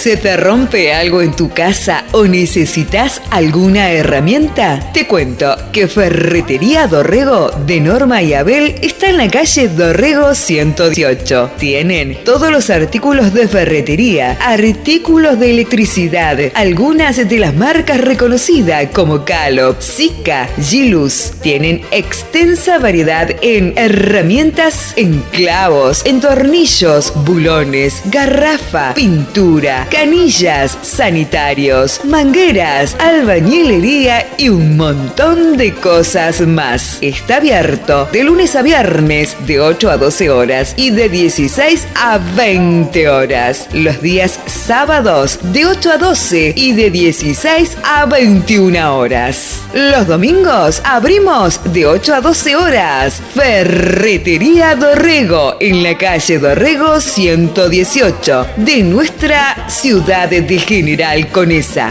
¿Se te rompe algo en tu casa o necesitas alguna herramienta? Te cuento que Ferretería Dorrego de Norma y Abel está en la calle Dorrego 118. Tienen todos los artículos de ferretería, artículos de electricidad, algunas de las marcas reconocidas como Calop, Sika, Gilus. Tienen extensa variedad en herramientas, en clavos, en tornillos, bulones, garrafa, pintura, canillas, sanitarios, mangueras, albañilería y un montón de cosas más. Está abierto de lunes a viernes de 8 a 12 horas y de 16 a 20 horas. Los días sábados de 8 a 12 y de 16 a 21 horas. Los domingos abrimos de 8 a 12 horas. Ferretería Dorrego en la calle Dorrego 118 de nuestra ciudad de General Conesa.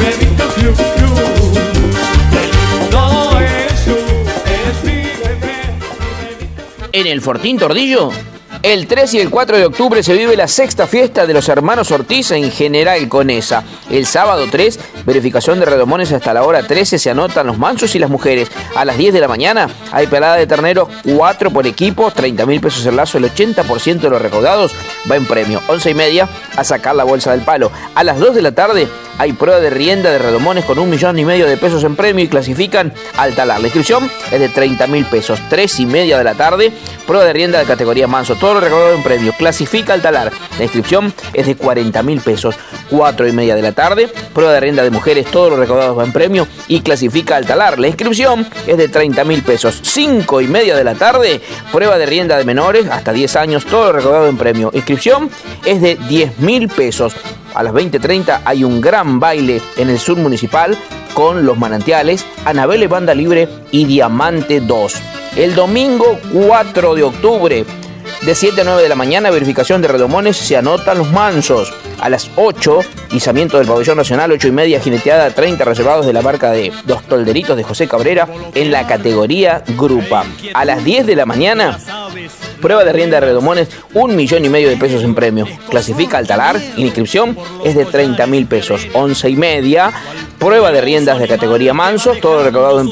En el Fortín Tordillo, el 3 y el 4 de octubre se vive la sexta fiesta de los hermanos Ortiz en General Conesa. El sábado 3, verificación de redomones hasta la hora 13, se anotan los mansos y las mujeres. A las 10 de la mañana hay pelada de terneros, 4 por equipo, 30.000 pesos el lazo, el 80% de los recaudados va en premio. 11:30 a sacar la bolsa del palo. A las 2 de la tarde hay prueba de rienda de redomones con 1,5 millones de pesos en premio y clasifican al talar. La inscripción es de 30.000 pesos. 3:30 de la tarde, prueba de rienda de categoría manso. Todo lo recaudado en premio clasifica al talar. La inscripción es de 40.000 pesos. 4:30 de la tarde, prueba de rienda de mujeres. Todo lo recaudado va en premio y clasifica al talar. La inscripción es de 30.000 pesos. 5:30 de la tarde, prueba de rienda de menores hasta 10 años. Todo lo recaudado en premio. Inscripción es de 10.000 pesos. A las 20:30 hay un gran baile en el sur municipal con Los Manantiales, Anabel Banda Libre y Diamante 2. El domingo 4 de octubre, de 7 a 9 de la mañana, verificación de redomones, se anotan los mansos. A las 8, izamiento del pabellón nacional, 8:30, jineteada 30 reservados de la marca de Los Tolderitos de José Cabrera en la categoría Grupa. A las 10 de la mañana, prueba de rienda de redomones, 1,5 millones de pesos en premio. Clasifica al talar y la inscripción es de 30.000 pesos. 11:30, prueba de riendas de categoría mansos, todo recaudado en